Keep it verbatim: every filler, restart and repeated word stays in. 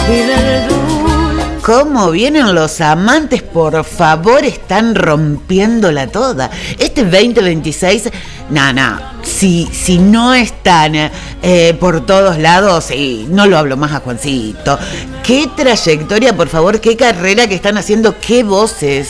¿Cómo vienen los amantes? Por favor, están rompiéndola toda. Este veinte veintiséis, no, no, si, si no están eh, por todos lados, y no lo hablo más a Juancito. Qué trayectoria, por favor, qué carrera que están haciendo, qué voces.